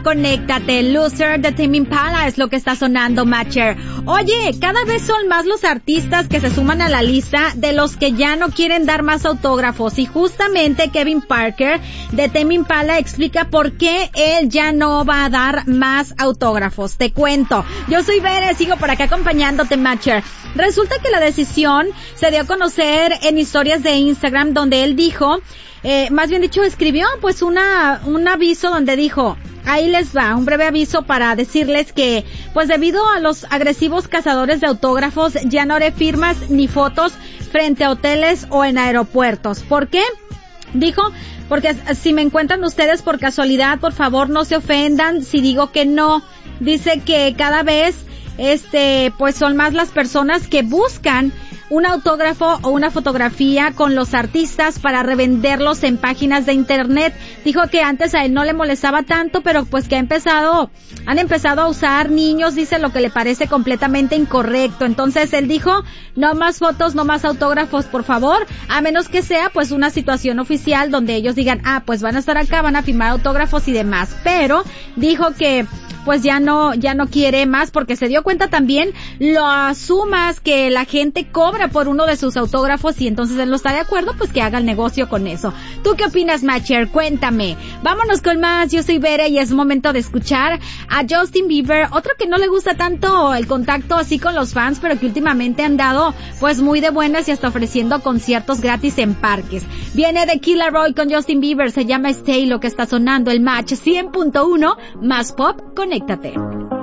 conéctate. Loser de Tame Impala es lo que está sonando, Matcher. Oye, cada vez son más los artistas que se suman a la lista de los que ya no quieren dar más autógrafos. Y justamente Kevin Parker de Tame Impala explica por qué él ya no va a dar más autógrafos. Te cuento. Yo soy Bere, sigo por acá acompañándote, Matcher. Resulta que la decisión se dio a conocer en historias de Instagram donde él dijo, más bien dicho, escribió pues un aviso donde dijo, ahí les va, un breve aviso para decirles que, pues debido a los agresivos cazadores de autógrafos, ya no haré firmas ni fotos frente a hoteles o en aeropuertos. ¿Por qué? Dijo, porque si me encuentran ustedes por casualidad, por favor no se ofendan si digo que no. Dice que cada vez, pues son más las personas que buscan un autógrafo o una fotografía con los artistas para revenderlos en páginas de internet. Dijo que antes a él no le molestaba tanto, pero pues que han empezado a usar niños, dice, lo que le parece completamente incorrecto. Entonces él dijo, no más fotos, no más autógrafos, por favor, a menos que sea pues una situación oficial donde ellos digan, pues van a estar acá, van a firmar autógrafos y demás. Pero dijo que pues ya no quiere más porque se dio cuenta también las sumas que la gente cobra por uno de sus autógrafos y entonces él no está de acuerdo, pues que haga el negocio con eso. ¿Tú qué opinas, Matcher? Cuéntame. Vámonos con más. Yo soy Bere y es momento de escuchar a Justin Bieber, otro que no le gusta tanto el contacto así con los fans, pero que últimamente han dado pues muy de buenas y hasta ofreciendo conciertos gratis en parques. Viene de Kid Laroi con Justin Bieber, se llama Stay, lo que está sonando el Match 100.1 más pop. Conéctate.